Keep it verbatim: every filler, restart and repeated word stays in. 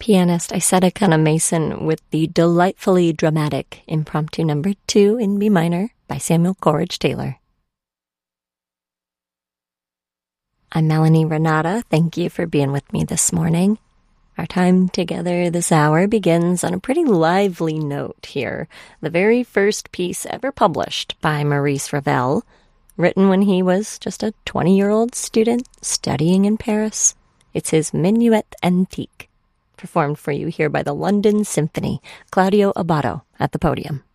pianist Isetta Kana Mason with the delightfully dramatic Impromptu Number two in B minor by Samuel Coleridge Taylor. I'm Melanie Renata. Thank you for being with me this morning. Our time together this hour begins on a pretty lively note here. The very first piece ever published by Maurice Ravel, written when he was just a twenty-year-old student studying in Paris. It's his Minuet Antique, performed for you here by the London Symphony. Claudio Abbado at the podium.